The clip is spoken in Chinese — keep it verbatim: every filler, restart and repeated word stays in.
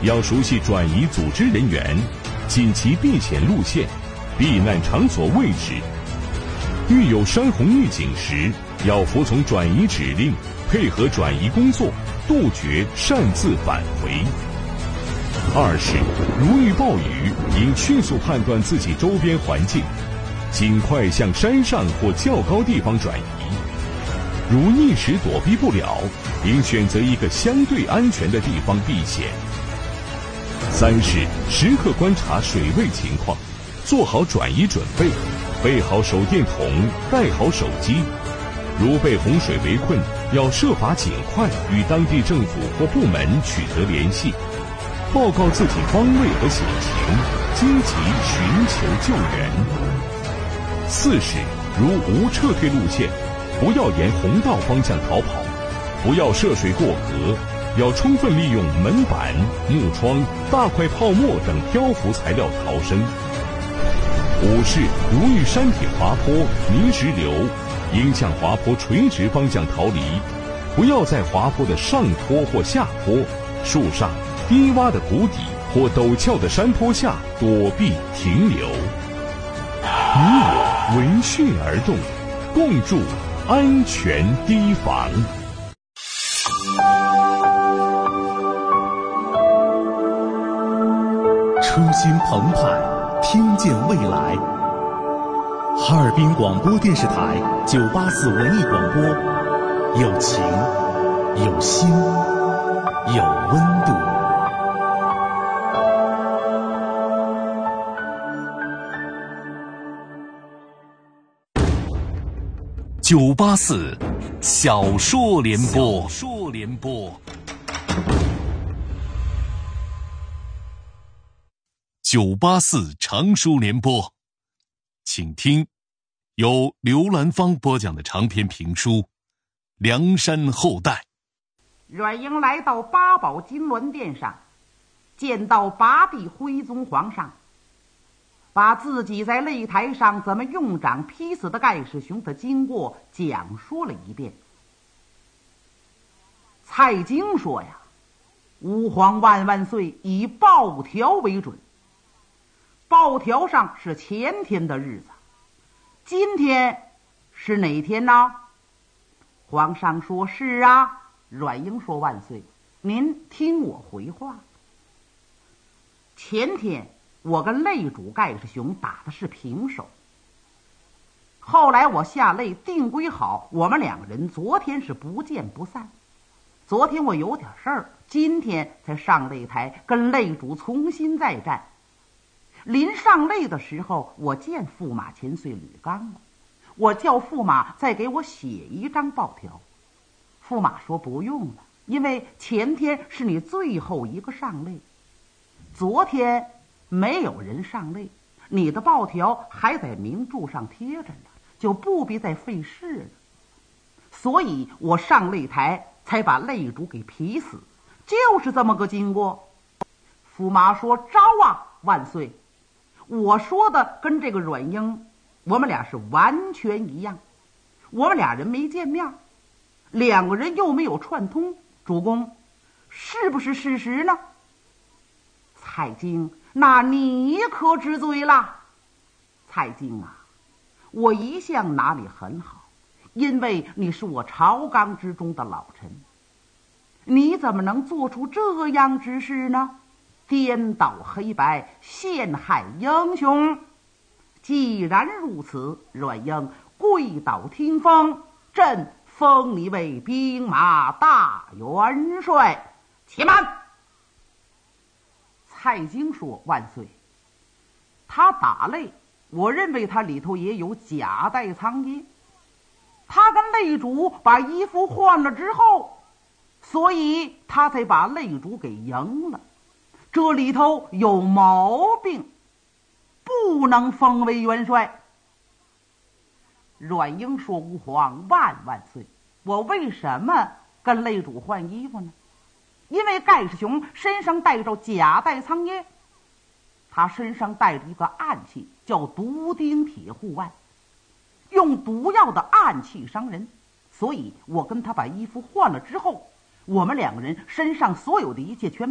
要熟悉转移组织人员、紧急避险路线、避难场所位置。遇有山洪预警时，要服从转移指令，配合转移工作，杜绝擅自返回。二是，如遇暴雨，应迅速判断自己周边环境，尽快向山上或较高地方转移。如一时躲避不了，应选择一个相对安全的地方避险。三是，时刻观察水位情况，做好转移准备，备好手电筒，带好手机。如被洪水围困，要设法尽快与当地政府或部门取得联系，报告自己方位和险情，积极寻求救援。四是，如无撤退路线，不要沿洪道方向逃跑，不要涉水过河，要充分利用门板、木窗、大块泡沫等漂浮材料逃生。五是，如遇山体滑坡、泥石流，应向滑坡垂直方向逃离，不要在滑坡的上坡或下坡、树上、低洼的谷底或陡峭的山坡下躲避停留。你我闻讯而动，共筑安全堤防。 初心澎湃，听见未来。哈尔滨广播电视台九八四文艺广播，有情，有心，有温度。九八四小说联播，小说联播。九八四长书联播，请听由刘兰芳播讲的长篇评书《梁山后代》。 阮英来到八宝金銮殿上，见到八帝徽宗皇上，把自己在擂台上怎么用掌劈死的盖世雄的经过讲述了一遍。蔡京说呀，吾皇万万岁以报条为准。报条上是前天的日子，今天是哪天呢？皇上说是啊。阮英说万岁，您听我回话。前天我跟擂主盖世雄打的是平手，后来我下擂定规好，我们两个人昨天是不见不散。昨天我有点事儿，今天才上擂台跟擂主重新再战。临上擂的时候，我见驸马千岁吕刚了，我叫驸马再给我写一张报条。驸马说不用了，因为前天是你最后一个上擂，昨天没有人上擂，你的报条还在明柱上贴着呢，就不必再费事了。所以我上擂台才把擂主给劈死，就是这么个经过。驸马说招啊，万岁。我说的跟这个阮英，我们俩是完全一样。我们俩人没见面，两个人又没有串通，主公是不是事实呢？蔡京，那你可知罪了？蔡京啊，我一向拿你很好，因为你是我朝纲之中的老臣，你怎么能做出这样之事呢？颠倒黑白，陷害英雄。既然如此，阮英跪倒听封，朕封你为兵马大元帅。且慢！蔡京说万岁，他打擂，我认为他里头也有假带藏掖。他跟擂主把衣服换了之后，所以他才把擂主给赢了。这里头有毛病，不能封为元帅。阮英说吾皇万万岁，我为什么跟擂主换衣服呢？因为盖世雄身上带着假带藏掖，他身上带着一个暗器，叫毒钉铁护腕，用毒药的暗器伤人，所以我跟他把衣服换了之后，我们两个人身上所有的一切全